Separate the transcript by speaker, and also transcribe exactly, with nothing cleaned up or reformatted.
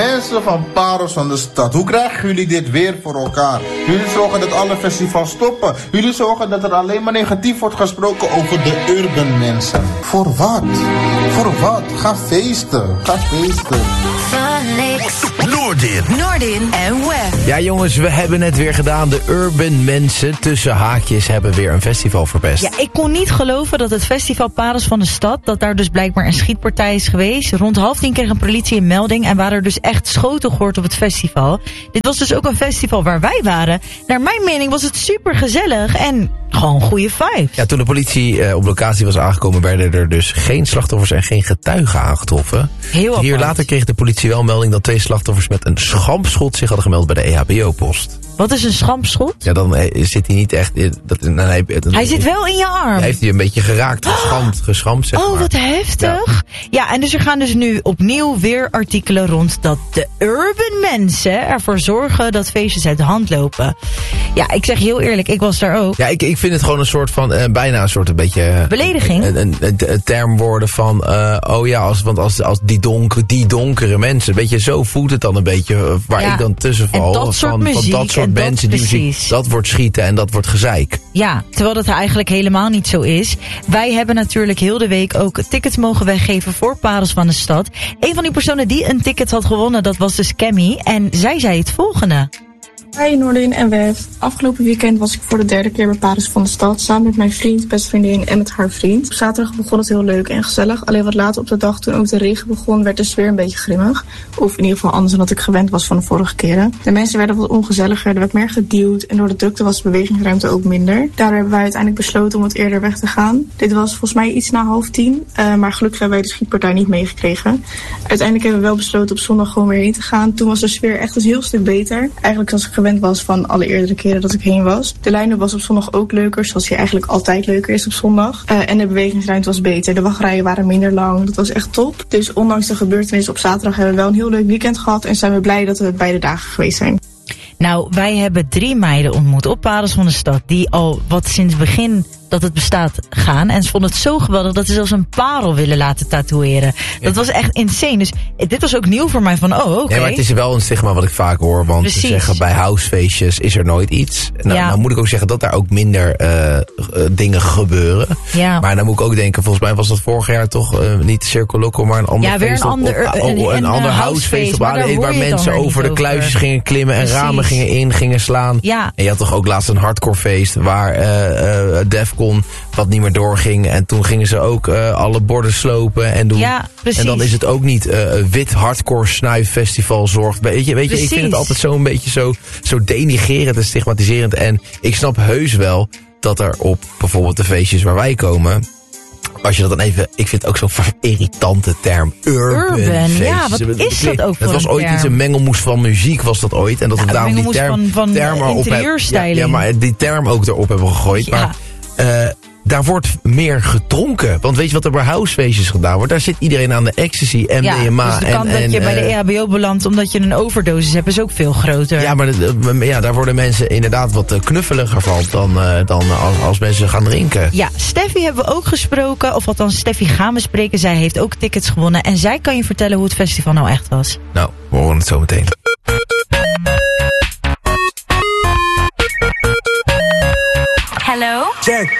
Speaker 1: Mensen van Parels van de Stad, hoe krijgen jullie dit weer voor elkaar? Jullie zorgen dat alle festivals stoppen. Jullie zorgen dat er alleen maar negatief wordt gesproken over de urban mensen. Voor wat? Voor wat? Ga feesten. Ga feesten.
Speaker 2: Noordin.
Speaker 3: Noordin en Web.
Speaker 2: Ja jongens, we hebben het weer gedaan. De urban mensen tussen haakjes hebben weer een festival verpest.
Speaker 4: Ja, ik kon niet geloven dat het festival Parels van de Stad, dat daar dus blijkbaar een schietpartij is geweest. Rond half tien kreeg een politie een melding en waren er dus echt schoten gehoord op het festival. Dit was dus ook een festival waar wij waren. Naar mijn mening was het super gezellig en gewoon goede vibes.
Speaker 2: Ja, toen de politie uh, op locatie was aangekomen, werden er dus geen slachtoffers en geen getuigen aangetroffen.
Speaker 4: Heel
Speaker 2: Hier
Speaker 4: apart.
Speaker 2: later kreeg de politie wel melding dat twee slachtoffers met een schampschot zich hadden gemeld bij de E H B O-post.
Speaker 4: Wat is een schampschot?
Speaker 2: Ja, dan eh, zit hij niet echt... in- Dat, dan, hij, dan,
Speaker 4: Hij zit wel in je arm.
Speaker 2: Hij heeft hij een beetje geraakt, geschampt, geschampt zeg
Speaker 4: Oh,
Speaker 2: maar.
Speaker 4: wat heftig. Ja. ja, en dus er gaan dus nu opnieuw weer artikelen rond dat de urban mensen ervoor zorgen dat feestjes uit de hand lopen. Ja, ik zeg je heel eerlijk, ik was daar ook.
Speaker 2: Ja, ik, ik vind het gewoon een soort van, uh, bijna een soort een beetje... Uh,
Speaker 4: Belediging?
Speaker 2: Een, een, een, een term worden van, uh, oh ja, als, want als, als die, donker, die donkere mensen, weet je, zo voelt het dan een beetje, uh, waar
Speaker 4: Ja,
Speaker 2: ik dan tussen val.
Speaker 4: en dat soort
Speaker 2: van,
Speaker 4: muziek,
Speaker 2: van dat soort
Speaker 4: en dat
Speaker 2: mensen, die muziek,
Speaker 4: precies.
Speaker 2: dat wordt schieten en dat wordt gezeik.
Speaker 4: Ja, terwijl dat eigenlijk helemaal niet zo is. Wij hebben natuurlijk heel de week ook tickets mogen weggeven voor Parels van de Stad. Een van die personen die een ticket had gewonnen, dat was dus Cammy. En zij zei het volgende.
Speaker 5: Hi Noordin en Wef. Afgelopen weekend was ik voor de derde keer bij Parels van de Stad samen met mijn vriend, beste vriendin en met haar vriend. Op zaterdag begon het heel leuk en gezellig. Alleen wat later op de dag, toen ook de regen begon, werd de sfeer een beetje grimmig. Of in ieder geval anders dan dat ik gewend was van de vorige keren. De mensen werden wat ongezelliger, er werd meer geduwd en door de drukte was de bewegingsruimte ook minder. Daardoor hebben wij uiteindelijk besloten om wat eerder weg te gaan. Dit was volgens mij iets na half tien, uh, maar gelukkig hebben wij de schietpartij niet meegekregen. Uiteindelijk hebben we wel besloten op zondag gewoon weer heen te gaan. Toen was de sfeer echt een heel stuk beter. Eigenlijk zoals ik gewend was van alle eerdere keren dat ik heen was. De line-up was op zondag ook leuker, zoals die eigenlijk altijd leuker is op zondag. Uh, en de bewegingsruimte was beter. De wachtrijen waren minder lang. Dat was echt top. Dus ondanks de gebeurtenissen op zaterdag hebben we wel een heel leuk weekend gehad en zijn we blij dat we beide dagen geweest zijn.
Speaker 4: Nou, wij hebben drie meiden ontmoet op Parels van de Stad, die al wat sinds begin dat het bestaat gaan. En ze vonden het zo geweldig dat ze zelfs een parel willen laten tatoeëren. Dat was echt insane. Dus dit was ook nieuw voor mij van, oh, oké.
Speaker 2: Okay. Ja, maar het is wel een stigma wat ik vaak hoor. Want
Speaker 4: Precies.
Speaker 2: ze zeggen bij housefeestjes is er nooit iets. Nou,
Speaker 4: Ja.
Speaker 2: nou moet ik ook zeggen dat daar ook minder uh, uh, dingen gebeuren.
Speaker 4: Ja.
Speaker 2: Maar dan moet ik ook denken, volgens mij was dat vorig jaar toch uh, niet Circo Loco, maar een ander
Speaker 4: Ja, weer
Speaker 2: feest
Speaker 4: een
Speaker 2: op,
Speaker 4: ander,
Speaker 2: op,
Speaker 4: een-
Speaker 2: op, een,
Speaker 4: een,
Speaker 2: ander
Speaker 4: uh,
Speaker 2: housefeest op
Speaker 4: maar daar
Speaker 2: Aarde,
Speaker 4: hoor
Speaker 2: waar
Speaker 4: je het dan
Speaker 2: mensen
Speaker 4: weer
Speaker 2: over
Speaker 4: niet
Speaker 2: de kluisjes
Speaker 4: over.
Speaker 2: gingen klimmen en
Speaker 4: Precies.
Speaker 2: ramen gingen in, gingen slaan.
Speaker 4: Ja.
Speaker 2: En je had toch ook laatst een hardcorefeest waar uh, uh, Defcon wat niet meer doorging. En toen gingen ze ook uh, alle borden slopen en doen.
Speaker 4: Ja, precies.
Speaker 2: En dan is het ook niet uh, wit hardcore snuiffestival zorgt. Weet je, weet je, ik vind
Speaker 4: Precies.
Speaker 2: het altijd zo een beetje zo, zo denigrerend en stigmatiserend. En ik snap heus wel dat er op bijvoorbeeld de feestjes waar wij komen, als je dat dan even, ik vind het ook zo'n irritante term. Urban,
Speaker 4: Urban,
Speaker 2: feestjes.
Speaker 4: ja, wat is dat ook voor
Speaker 2: Het was
Speaker 4: een
Speaker 2: ooit
Speaker 4: term?
Speaker 2: iets, een mengelmoes van muziek was dat ooit. En dat
Speaker 4: Ja,
Speaker 2: we
Speaker 4: een
Speaker 2: daarom die
Speaker 4: mengelmoes
Speaker 2: term,
Speaker 4: van- van
Speaker 2: term erop hebben.
Speaker 4: interieurstyling.
Speaker 2: Ja, ja, maar die term ook erop hebben gegooid.
Speaker 4: Ja.
Speaker 2: Maar uh, daar wordt meer gedronken. Want weet je wat er bij housefeestjes gedaan wordt? Daar zit iedereen aan de ecstasy, M D M A.
Speaker 4: Ja, dus de
Speaker 2: en,
Speaker 4: kans dat
Speaker 2: en,
Speaker 4: je bij de
Speaker 2: uh,
Speaker 4: E H B O belandt omdat je een overdosis hebt is ook veel groter.
Speaker 2: Ja, maar de, ja, daar worden mensen inderdaad wat knuffeliger van dan, uh, dan als, als mensen gaan drinken.
Speaker 4: Ja, Steffi hebben we ook gesproken, of althans Steffi gaan we spreken. Zij heeft ook tickets gewonnen en zij kan je vertellen hoe het festival nou echt was.
Speaker 2: Nou, we horen het zo meteen.
Speaker 3: Hello?
Speaker 2: Check.